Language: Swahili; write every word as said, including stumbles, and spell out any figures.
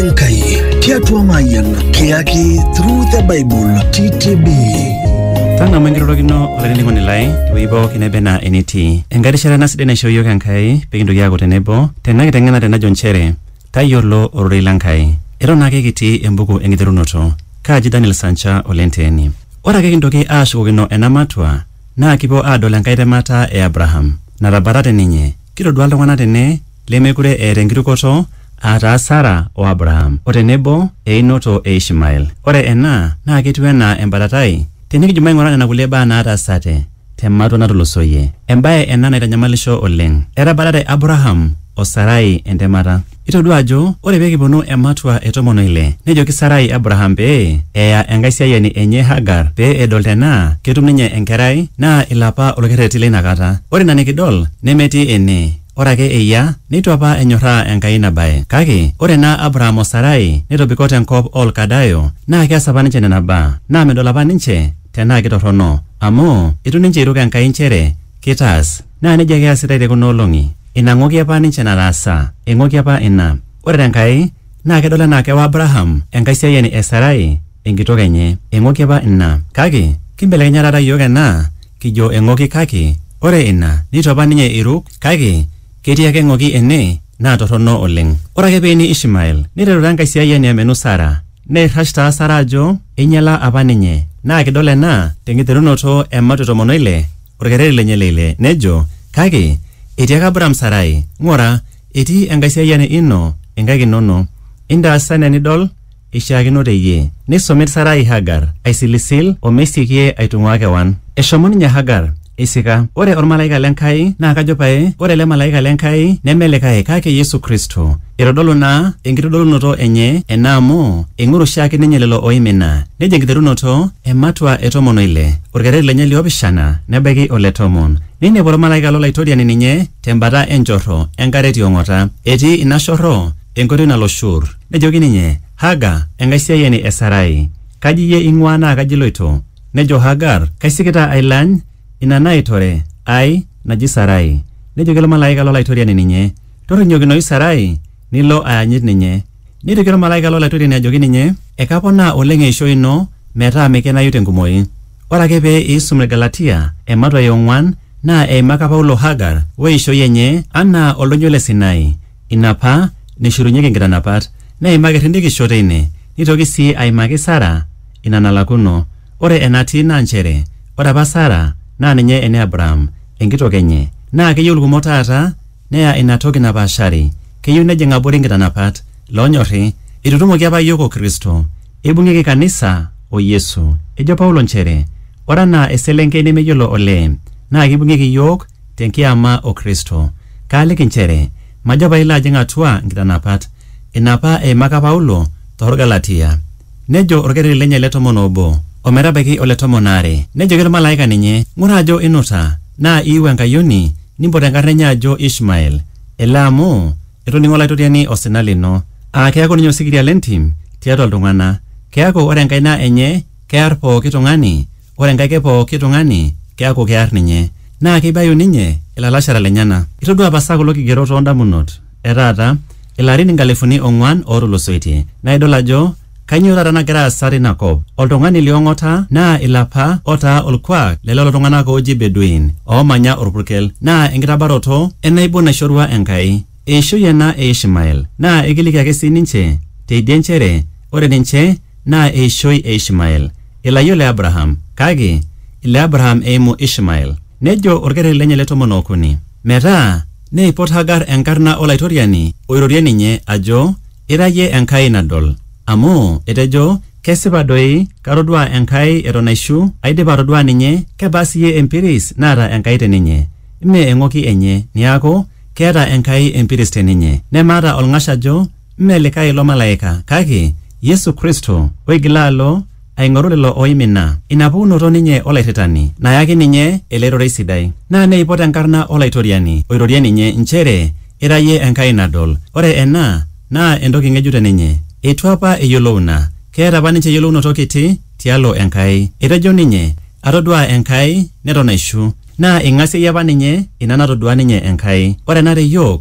Kai tiatua mayan kiaki through the Bible T T B. Tana mengirorokino olaningo nilai tiwibo kinebena eniti. Engarishara naside na shoyo kankai pekindo yago tenebo tenaki tengena tenajo nchere tayolo ororei lankai. Ero nake kiti embuku engiterunoto kaji Daniel Sancha olenteni. Ora kekindoki ashukokino enamatua na kipo adol enkai temata e Abraham. Narabarate ninye kitodua iltung'anak tene lemekure eeta enkitukoto ata Sara o Abraham otenebo einoto e Ishmael. Ore ena naa ketiu enaa embatatai tenikijo maing'ura nena kulie baa naatasate tematua natulusoyie. Embaye ena naitanyamalisho oleng. Etabatate Abraham o Sarai entemata. Itodua ajo ore pekiponu ematua etomono ile nejoki Sarai Abraham pee eya enkai siayiani enye Hagar pee edol tenaa ketum ninye enkerai naa ilapa olkerreti leinakata. Ore ina nikidol nemetii ene. Ore ake eya nitu apa enyorraa enkai nabaye. Kake ore naa Abraham o Sarai netobikote enkop olkadayo naa keas apa ninche nena baa naa medol apa ninche tenaa kitorrono amu itu ninche iruka enkai nchere kitaas naa nejia keasitai tekuna olong'i. Inang'oki apa ninche nataasa eng'oki apa ina. Ore tenkai naa kedol enaa kewa Abraham enkai siayiani e Sarai enkitok enye eng'oki apa ina. Kake kimbelekenya taata yiok ena kijo eng'oki kake ore ina nitu apa ninye iruk kake ketii ake eng'oki ene naa torrono oleng. Ore ake peini Ishmael niteru enkai siayiani amenu Sara neirrash taa Sara ajo einyala apa ninye naa kidol ena tenkiterunoto ematua tomono ile orkereri lenye leile nejo kake etii ake Abraham Sarai ng'ura etii enkai siayiani ino inkaik inono intaasa enaa enidol ishaakino teyie. Nisomit Sarai Hagar aisilisil omesikie aitung'ua kewan. Eshomo ninye Hagar isika. Ore ormalaika lenkai naa kajo pae ore ele malaika lenkai nemelikae kake Yesu Kristo. Itodolu naa enkitodolunoto enye ena amu eng'uru shaake ninye lelo oimina. Nejo enkiterunoto ematua etomono ile orkereri lenye liopishana nebaiki ole tomon. Ninepu ormalaika lolaitoriani ninye tembata enchorro enkare tiong'ota. Etii ina shorro enkoitoi nalo Shur. Nejoki ninye Haga enkai siayiani e Sarai kaji iyie ing'ua naa kaji iloito. Nejo Hagar kaisikita ailany ina naitore ai naji Sarai. Nejoki ilo malaika lolaitoriani ninye torrinyokinoi Sarai nilo ayanyit ninye. Nitoki ilo malaika lolaitoriani ajoki ninye ekaponaa oleng eishoi ino metaa mekenayu tenkumoi. Ore ake pee iisum Galatia ematua eong'uan naa eimaka Paulo Hagar weishoi enye anaa oldonyo le Sinai. Inapa nishurunyeki nkitanapat neimaki rindikisho teine. Nitoki sii aimaki Sara ina nalakuno. Ore enatii naa nchere ore apa Sara naa ninye ene Abraham enkitok enye naa keyieu irkumok taata neya ina toki napaashari. Keyieu nejing abori nkitanapat loonyorri itutumoki apa yiok o Kristo ibung'ieki kanisa o Yesu. Ejo Paulo nchere ore enaa eselenkei nemeyiolo olee naa kibung'ieki yiok tenkiama o Kristo. Kaaliki nchere majo apa ilo ajing atua nkitanapat. Inapa eimaka Paulo torgalatia. Nejo orkereri lenye le tomon obo ometabaiki ole tomon aare. Nejoki ormalaika ninye ng'ura ajo inuta naa iiu enkayioni nimpot enkarna enye ajo Ishmael ele amu etoning'o olaitoriani osina lino aa keeku ninye osikiria lentim tiatua iltung'anak. Keeku ore enkaina enye kear pooki tung'ani ore enkaike pooki tung'ani keeku kear ninye naa keibayu ninye ilalashara lenyana. Itodua pasa kulo kigerot toondamunot etaata ilarin inkalifuni ong'uan ootulusoitie naa idol ajo kanyoo taata nagira aasa tina kop. Oltung'ani liong'ota naa ilapa otaa olkuak lelelo tung'anak ooji Beduin oomanya orpurkel naa enkitabaroto enaibon naishorua Enkai. Eishoi ena e Ishmael naa ekiliki ake sii ninche teidie nchere ore ninche naa eishoi e Ishmael ilayiok le Abraham kake ile Abraham eimu Ishmael. Nejo orkereri lenye le tomon okuni metaa neipot Hagar enkarna olaitoriani oirorie ninye ajo ira yie enkai nadol amu etejo kesipa doi katodua enkai eton aishu aidipa atodua ninye kebaa siyie empiris naata enkai teninye. Ime eng'oki enye niaku keeta enkai empiris teninye. Nemaata olng'ash ajo ime likae ilo malaika kake Yesu Kristo oigila alo aing'oru lelo oimina. Ina puunoto ninye olairritani nayaki ninye elerorei sidai. Naa neipot enkarna olaitoriani oirorie ninye nchere ira yie enkai nadol. Ore ena naa entoki ng'ejuk teninye. Eitu apa eyiolouna. Keeta apa ninche eyiolounoto kiti tialo Enkai. Etejo ninye atodua Enkai neton aishu naa ing'asieyie apa ninye ina natodua ninye Enkai. Ore ena teyiok